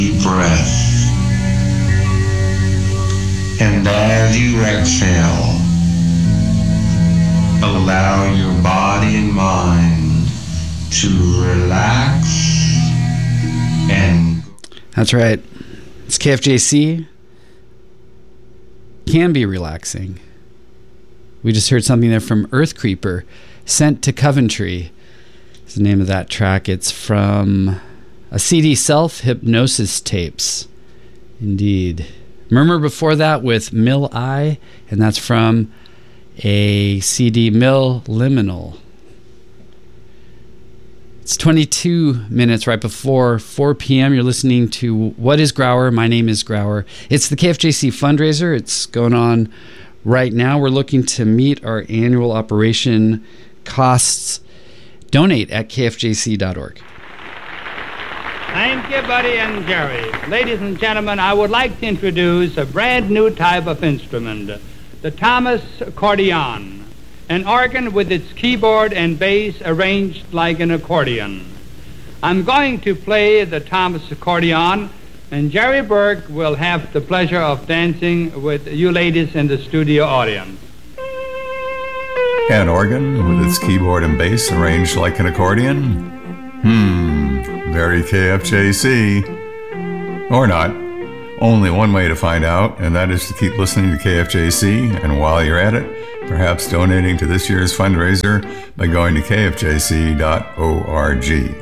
deep breath. And as you exhale, allow your body and mind to relax and... That's right. It's KFJC. Can be relaxing. We just heard something there from Earth Creeper, Sent to Coventry is the name of that track. It's from a CD, Self-Hypnosis Tapes. Indeed. Murmur before that with Mill Eye, and that's from a CD, Mill Liminal. It's 22 minutes right before 4 p.m. You're listening to What is Grauer? My name is Grauer. It's the KFJC fundraiser. It's going on right now. We're looking to meet our annual operation costs. Donate at kfjc.org. Thank you, Buddy and Jerry. Ladies and gentlemen, I would like to introduce a brand new type of instrument, the Thomas accordion, an organ with its keyboard and bass arranged like an accordion. I'm going to play the Thomas accordion, and Jerry Burke will have the pleasure of dancing with you ladies in the studio audience. An organ with its keyboard and bass arranged like an accordion? Very KFJC. Or not. Only one way to find out, and that is to keep listening to KFJC, and while you're at it, perhaps donating to this year's fundraiser by going to kfjc.org.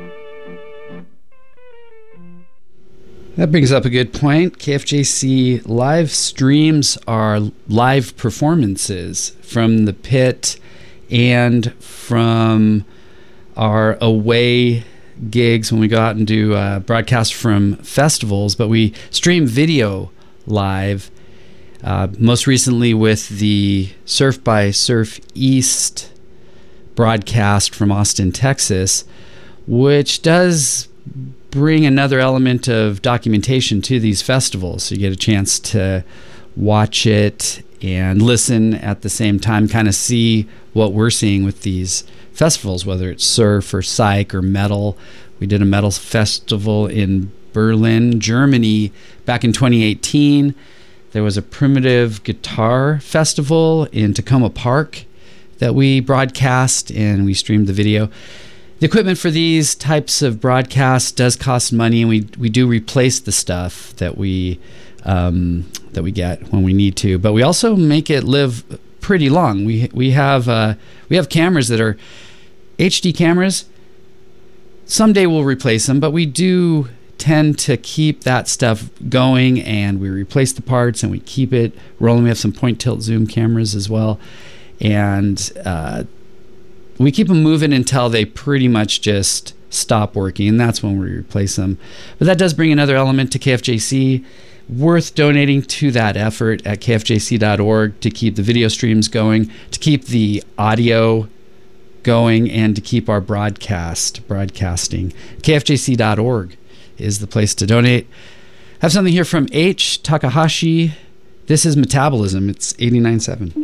That brings up a good point. KFJC live streams our live performances from the pit and from our away gigs when we go out and do broadcasts from festivals, but we stream video live, most recently with the Surf by Surf East broadcast from Austin, Texas, which does bring another element of documentation to these festivals. So you get a chance to watch it and listen at the same time, kind of see what we're seeing with these festivals, whether it's surf or psych or metal. We did a metal festival in Berlin, Germany back in 2018. There was a primitive guitar festival in Tacoma Park that we broadcast, and we streamed the video. The equipment for these types of broadcasts does cost money, and we do replace the stuff that we get when we need to. But we also make it live pretty long. We have cameras that are HD cameras. Someday we'll replace them, but we do tend to keep that stuff going, and we replace the parts and we keep it rolling. We have some point tilt zoom cameras as well, and we keep them moving until they pretty much just stop working, and that's when we replace them. But that does bring another element to KFJC. Worth donating to that effort at kfjc.org to keep the video streams going, to keep the audio going, and to keep our broadcasting. kfjc.org is the place to donate. I have something here from H. Takahashi. This is Metabolism. It's 89.7.